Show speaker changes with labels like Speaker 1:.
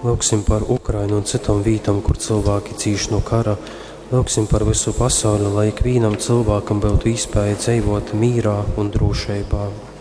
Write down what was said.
Speaker 1: Lūksim par Ukrainu un citam vītam, kur cilvēki cīš no kara. Lūksim par visu pasauli, lai ikvienam cilvēkam būtu iespēja dzīvot mīrā un drošībā.